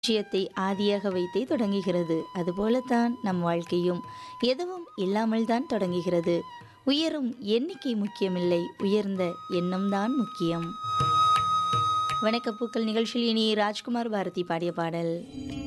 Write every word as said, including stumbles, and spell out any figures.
விஷயத்தை ஆதியாக வைத்தே தொடங்குகிறது. அதுபோலத்தான் நம் வாழ்க்கையும் எதுவும் இல்லாமல் தான் தொடங்குகிறது. உயரும் எண்ணிக்கை முக்கியமில்லை, உயர்ந்த எண்ணம்தான் முக்கியம். வணக்க பூக்கள் நிகழ்ச்சியில் இனி ராஜ்குமார் பாரதி பாடிய பாடல்.